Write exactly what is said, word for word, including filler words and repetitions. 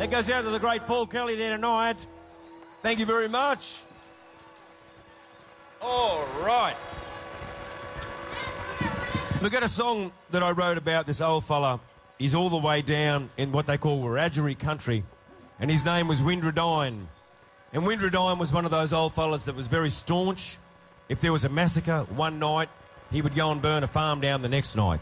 That goes out to the great Paul Kelly there tonight. Thank you very much. All right. We've got a song that I wrote about this old fella. He's all the way down in what they call Wiradjuri country, and his name was Windradine. And Windradine was one of those old fellas that was very staunch. If there was a massacre one night, he would go and burn a farm down the next night.